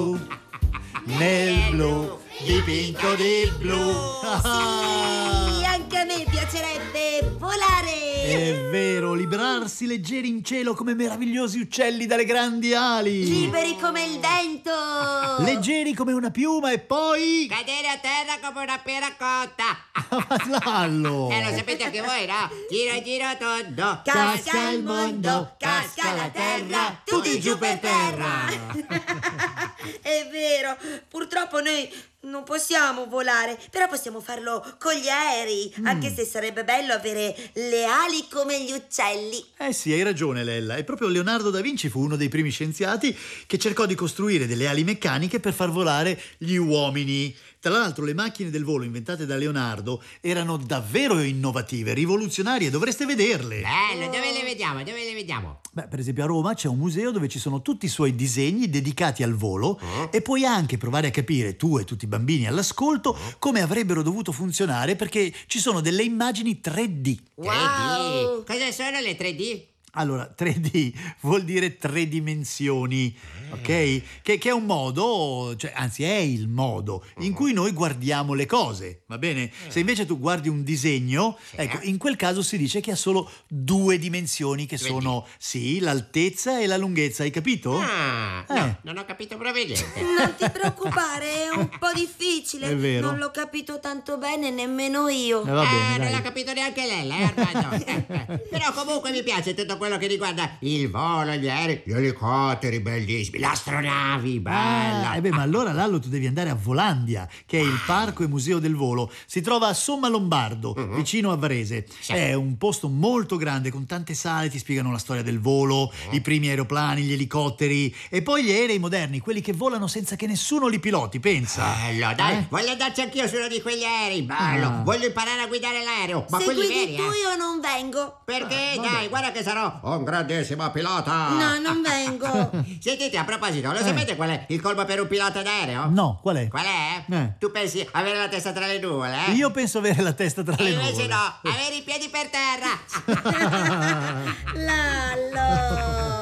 nel blu, dipinto di blu. Sì, anche a me piacerebbe volare. È vero, librarsi leggeri in cielo come meravigliosi uccelli dalle grandi ali. Liberi come il vento. Leggeri come una piuma e poi... Cadere a terra come una pera cotta. Ma Lallo! Lo sapete anche voi, no? Giro giro tondo. Casca il mondo, casca la terra, tutti giù per terra. È vero, purtroppo noi non possiamo volare, però possiamo farlo con gli aerei, anche se sarebbe bello avere le ali come gli uccelli. Eh sì, hai ragione Lella, e proprio Leonardo da Vinci fu uno dei primi scienziati che cercò di costruire delle ali meccaniche per far volare gli uomini. Tra l'altro le macchine del volo inventate da Leonardo erano davvero innovative, rivoluzionarie, dovreste vederle. Bello, dove le vediamo? Dove le vediamo? Beh, per esempio a Roma c'è un museo dove ci sono tutti i suoi disegni dedicati al volo e puoi anche provare a capire, tu e tutti i bambini all'ascolto, come avrebbero dovuto funzionare, perché ci sono delle immagini 3D. 3D. Cosa sono le 3D? Allora, 3D vuol dire tre dimensioni, ok? Che è un modo, cioè anzi è il modo in cui noi guardiamo le cose, va bene? Se invece tu guardi un disegno, ecco, in quel caso si dice che ha solo due dimensioni che sono, sì, l'altezza e la lunghezza, hai capito? No, non ho capito proprio niente. Non ti preoccupare, è un po' difficile. È vero. Non l'ho capito tanto bene nemmeno io. Va bene, Non dai. l'ha capito neanche lei, Armando. Però comunque mi piace tutto quello che riguarda il volo, gli aerei, gli elicotteri bellissimi, le astronavi, bella. Ma allora Lallo tu devi andare a Volandia, che è il parco e museo del volo. Si trova a Somma Lombardo, vicino a Varese. Sì. È un posto molto grande con tante sale, ti spiegano la storia del volo, i primi aeroplani, gli elicotteri e poi gli aerei moderni, quelli che volano senza che nessuno li piloti, pensa. Bello, dai, voglio andarci anch'io su uno di quegli aerei, bello. Voglio imparare a guidare l'aereo, ma Se quelli guidi veri, tu io non vengo. Perché? Dai, guarda che sarò un grandissimo pilota. No, non vengo. Sentite, a proposito, lo sapete qual è il colmo per un pilota d'aereo? No, qual è? Qual è? Eh. Tu pensi avere la testa tra le nuvole, eh? Io penso avere la testa tra E le invece nuvole. no, avere i piedi per terra. Lallo.